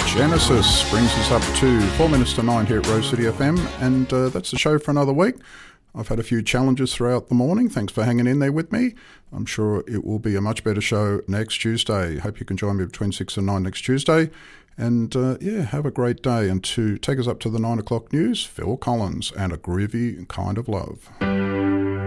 Genesis brings us up to 4 minutes to 9 here at Rose City FM, and that's the show for another week. I've had a few challenges throughout the morning. Thanks for hanging in there with me. I'm sure it will be a much better show next Tuesday. Hope you can join me between 6 and 9 next Tuesday. And have a great day. And to take us up to the 9 o'clock news, Phil Collins and A Groovy Kind of Love.